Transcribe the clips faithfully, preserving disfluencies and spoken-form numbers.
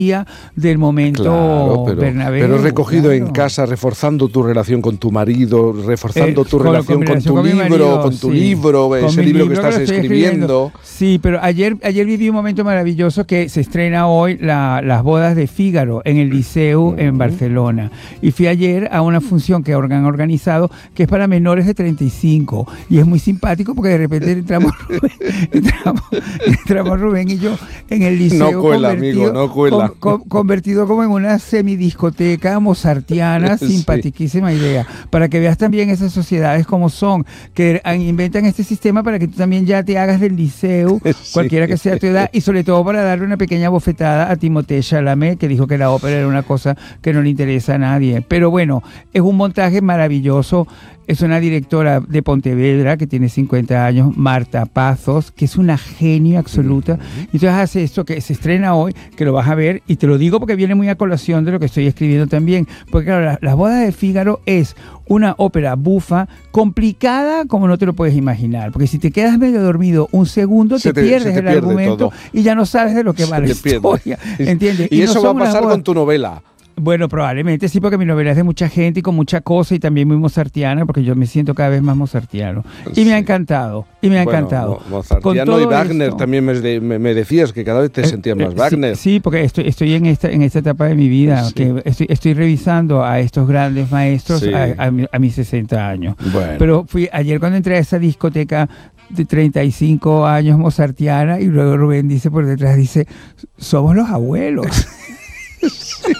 del momento claro, pero, Bernabéu. Pero recogido claro. en casa, reforzando tu relación con tu marido, reforzando eh, tu con, relación con tu con libro, marido, con tu sí. libro, con ese libro que estás que escribiendo. escribiendo. Sí, pero ayer, ayer viví un momento maravilloso que se estrena hoy la, las bodas de Fígaro en el Liceu uh-huh. en Barcelona. Y fui ayer a una función que han organizado que es para menores de treinta y cinco. Y es muy simpático porque de repente entramos Rubén, entramos, entramos Rubén y yo en el Liceu. No cuela, amigo, no cuela. Con, con, convertido como en una semidiscoteca mozartiana, sí. Simpatiquísima idea. Para que veas también esas sociedades como son, que inventan este sistema para que tú también ya te hagas del Liceu, sí. Cualquiera que sea tu edad, y sobre todo para darle una pequeña bofetada a Timothée Chalamet, que dijo que la ópera era una cosa que no le interesa a nadie. Pero bueno, es un montaje maravilloso. Es una directora de Pontevedra que tiene cincuenta años, Marta Pazos, que es una genio absoluta. Uh-huh. Y entonces hace esto que se estrena hoy, que lo vas a ver, y te lo digo porque viene muy a colación de lo que estoy escribiendo también. Porque claro, la, Las bodas de Fígaro es una ópera bufa, complicada como no te lo puedes imaginar. Porque si te quedas medio dormido un segundo, te, te pierdes te el pierde argumento todo. Y ya no sabes de lo que se va la historia. ¿Entiendes? Y, y eso no va a pasar con tu novela. Bueno, probablemente sí, porque mi novela es de mucha gente y con mucha cosa y también muy mozartiana, porque yo me siento cada vez más mozartiano. Y sí. me ha encantado, y me ha bueno, encantado. Mozartiano y Wagner esto, también me, me, me decías que cada vez te eh, sentías más eh, Wagner. Sí, sí, porque estoy, estoy en, esta, en esta etapa de mi vida, sí. que estoy, estoy revisando a estos grandes maestros sí. a, a, a mis sesenta años. Bueno. Pero fui ayer cuando entré a esa discoteca de treinta y cinco años mozartiana, y luego Rubén dice por detrás, dice, somos los abuelos. Sí.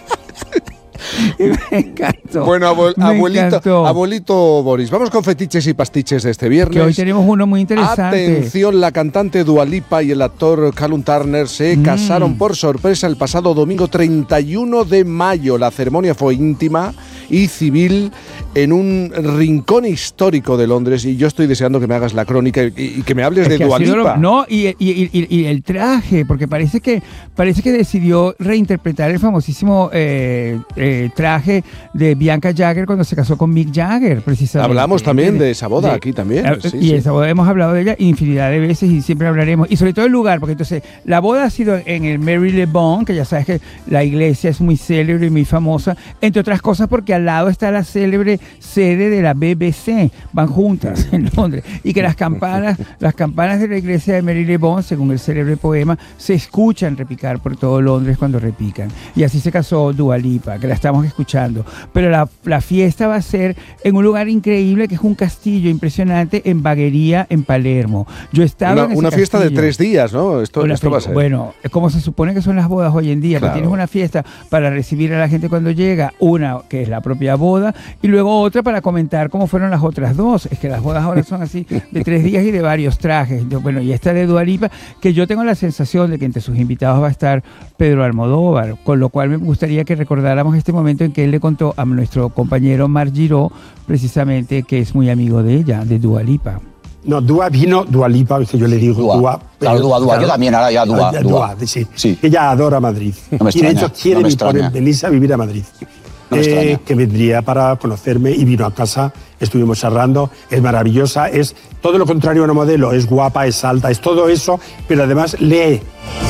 Y me encantó. Bueno, abuel, me abuelito, encantó. abuelito Boris, vamos con fetiches y pastiches de este viernes. Que hoy tenemos uno muy interesante. Atención, la cantante Dua Lipa y el actor Callum Turner se mm. casaron por sorpresa el pasado domingo treinta y uno de mayo. La ceremonia fue íntima y civil en un rincón histórico de Londres, y yo estoy deseando que me hagas la crónica y, y que me hables es de Dua Lipa. Lo, no, y, y, y, y el traje, porque parece que parece que decidió reinterpretar el famosísimo eh, eh, traje de Bianca Jagger cuando se casó con Mick Jagger, precisamente. Hablamos también de, de esa boda de, aquí también. Eh, sí, y sí. esa boda hemos hablado de ella infinidad de veces y siempre hablaremos. Y sobre todo el lugar, porque entonces la boda ha sido en el Mary Le Bon, que ya sabes que la iglesia es muy célebre y muy famosa, entre otras cosas porque al lado está la célebre sede de la B B C, van juntas en Londres, y que las campanas, las campanas de la iglesia de Mary Le Bon, según el célebre poema, se escuchan repicar por todo Londres cuando repican. Y así se casó Dua Lipa, que la estamos escuchando. Pero la, la fiesta va a ser en un lugar increíble, que es un castillo impresionante en Bagheria, en Palermo. Yo he estado una, en ese una fiesta castillo. de tres días, ¿no? Esto, esto va a ser. Bueno, como se supone que son las bodas hoy en día, claro. Tienes una fiesta para recibir a la gente cuando llega, una que es la propia boda, y luego otra para comentar cómo fueron las otras dos. Es que las bodas ahora son así de tres días y de varios trajes. Yo, bueno, y esta de Dua Lipa, que yo tengo la sensación de que entre sus invitados va a estar Pedro Almodóvar, con lo cual me gustaría que recordáramos este momento en que él le contó a nuestro compañero Marc Giró, precisamente, que es muy amigo de ella, de Dua Lipa. No, Dua vino, Dua Lipa, que yo le digo Dua. Dua claro, Dua, Dua, claro, yo también, ahora ya Dua. Dua, Dua. Dua sí. sí. Ella adora Madrid. No me y de hecho quiere no venirse a vivir a Madrid. No eh, que vendría para conocerme y vino a casa, estuvimos charlando, es maravillosa, es todo lo contrario a una modelo, es guapa, es alta, es todo eso, pero además lee.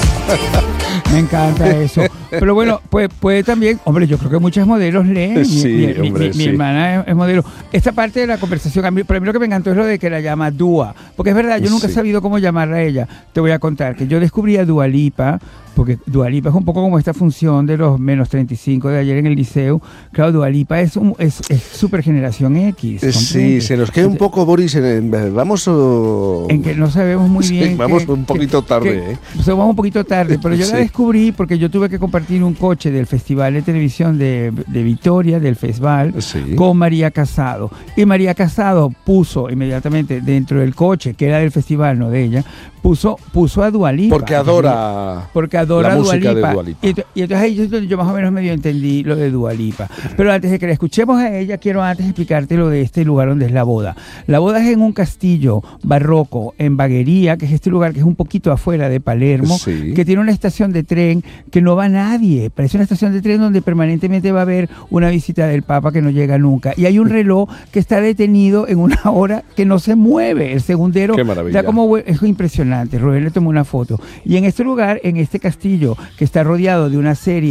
Me encanta eso. Pero bueno, puede, puede también, hombre, yo creo que muchas modelos leen. Sí, mi, hombre, mi, sí. mi hermana es, es modelo. Esta parte de la conversación, a mí, para mí lo que me encantó es lo de que la llama Dua. Porque es verdad, yo nunca sí. he sabido cómo llamarla a ella. Te voy a contar que yo descubrí a Dua Lipa, porque Dua Lipa es un poco como esta función de los menos treinta y cinco de ayer en el Liceu. Claro, Dua Lipa es, un, es, es super generación X. Sí, se nos queda un poco, Boris, en, en, vamos... Oh... En que no sabemos muy bien... Sí, vamos que, un poquito que, tarde, que, ¿eh? Pues vamos un poquito tarde, pero yo sí. la descubrí porque yo tuve que compartir un coche del Festival de Televisión de, de Vitoria, del Festival, sí. con María Casado. Y María Casado puso inmediatamente dentro del coche, que era del festival, no de ella, puso, puso a Dua Lipa. Porque adora, porque adora la a Dua música Lipa. de Dua Lipa. Y, y entonces ahí yo, yo más o menos medio entendí lo de Dua Lipa. Pero antes de que la escuchemos a ella, quiero antes explicarte lo de este lugar donde es la boda. La boda es en un castillo barroco en Bagheria, que es este lugar que es un poquito afuera de Palermo, sí. que tiene una estación de tren que no va nadie. Parece una estación de tren donde permanentemente va a haber una visita del Papa que no llega nunca. Y hay un reloj que está detenido en una hora que no se mueve. El segundero Qué maravilla. da como es impresionante. impresionante. Rubén le tomó una foto. Y en este lugar, en este castillo, que está rodeado de una serie